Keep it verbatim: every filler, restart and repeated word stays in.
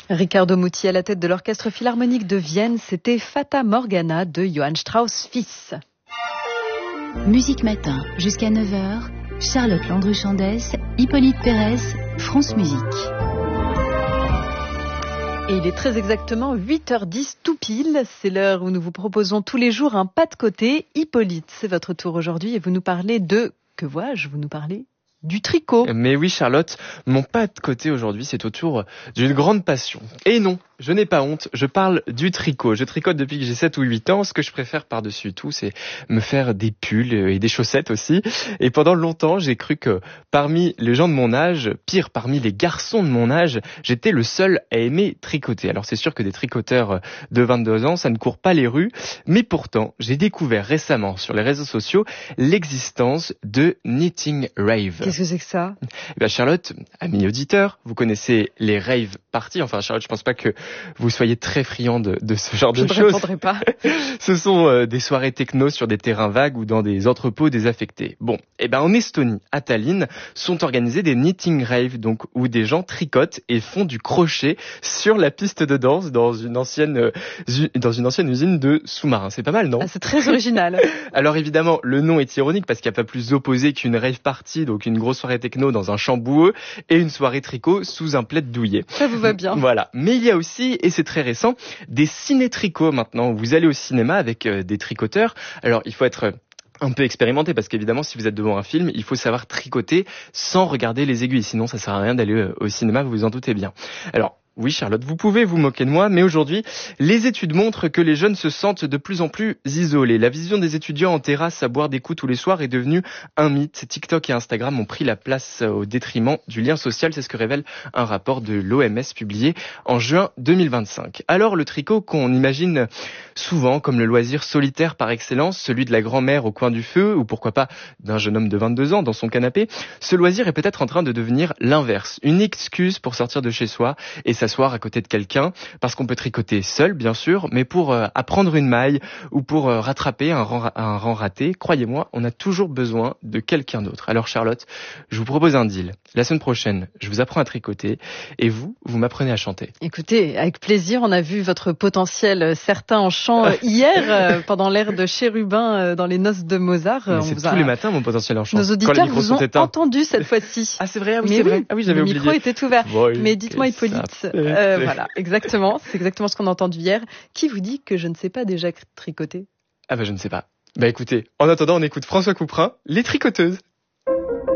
Riccardo Muti à la tête de l'Orchestre Philharmonique de Vienne, c'était Fata Morgana de Johann Strauss fils. Musique Matin, jusqu'à neuf heures, Charlotte Landru-Chandès, Hippolyte Pérez, France Musique. Et il est très exactement huit heures dix tout pile. C'est l'heure où nous vous proposons tous les jours un pas de côté. Hippolyte, c'est votre tour aujourd'hui et vous nous parlez de... Que vois-je ? Vous nous parlez du tricot. Mais oui Charlotte, mon pas de côté aujourd'hui, c'est autour d'une grande passion. Et non, je n'ai pas honte, je parle du tricot. Je tricote depuis que j'ai sept ou huit ans. Ce que je préfère par-dessus tout, c'est me faire des pulls et des chaussettes aussi. Et pendant longtemps, j'ai cru que parmi les gens de mon âge, pire, parmi les garçons de mon âge, j'étais le seul à aimer tricoter. Alors c'est sûr que des tricoteurs de vingt-deux ans, ça ne court pas les rues. Mais pourtant, j'ai découvert récemment sur les réseaux sociaux l'existence de Knitting Rave. Qu'est-ce que c'est que ça ? Eh bien Charlotte, amis auditeurs, vous connaissez les rave parties. Enfin Charlotte, je pense pas que vous soyez très friand de, de ce genre je de choses. Je ne répondrai pas. Ce sont euh, des soirées techno sur des terrains vagues ou dans des entrepôts désaffectés. Bon, eh ben en Estonie, à Tallinn, sont organisés des knitting rave, donc où des gens tricotent et font du crochet sur la piste de danse dans une ancienne euh, u- dans une ancienne usine de sous-marins. C'est pas mal, non ? Ah, c'est très original. Alors évidemment, le nom est ironique parce qu'il n'y a pas plus opposé qu'une rave party, donc une grosse soirée techno dans un champ boueux et une soirée tricot sous un plaid douillet. Ça vous va bien. Voilà. Mais il y a aussi, et c'est très récent, des ciné-tricots maintenant. Vous allez au cinéma avec euh, des tricoteurs. Alors il faut être un peu expérimenté parce qu'évidemment si vous êtes devant un film, il faut savoir tricoter sans regarder les aiguilles. Sinon ça sert à rien d'aller euh, au cinéma, vous vous en doutez bien. Alors oui Charlotte, vous pouvez vous moquer de moi, mais aujourd'hui, les études montrent que les jeunes se sentent de plus en plus isolés. La vision des étudiants en terrasse à boire des coups tous les soirs est devenue un mythe. TikTok et Instagram ont pris la place au détriment du lien social, c'est ce que révèle un rapport de l'O M S publié en juin deux mille vingt-cinq. Alors le tricot qu'on imagine souvent comme le loisir solitaire par excellence, celui de la grand-mère au coin du feu, ou pourquoi pas d'un jeune homme de vingt-deux ans dans son canapé, ce loisir est peut-être en train de devenir l'inverse, une excuse pour sortir de chez soi et s'asseoir à côté de quelqu'un, parce qu'on peut tricoter seul, bien sûr, mais pour euh, apprendre une maille ou pour euh, rattraper un rang, un rang raté, croyez-moi, on a toujours besoin de quelqu'un d'autre. Alors Charlotte, je vous propose un deal. La semaine prochaine, je vous apprends à tricoter et vous, vous m'apprenez à chanter. Écoutez, avec plaisir, on a vu votre potentiel certain en chant hier, euh, pendant l'ère de Chérubin euh, dans les noces de Mozart. Mais c'est tous a... les matins mon potentiel en chant. Nos auditeurs vous ont entendu cette fois-ci. Ah c'est vrai, ah oui mais c'est oui, vrai. Ah oui, j'avais le oublié. micro était ouvert. Bon, mais dites-moi Hippolyte, euh, voilà, exactement, c'est exactement ce qu'on a entendu hier. Qui vous dit que je ne sais pas déjà tricoter ? Ah bah je ne sais pas. Bah écoutez, en attendant on écoute François Couperin, Les Tricoteuses.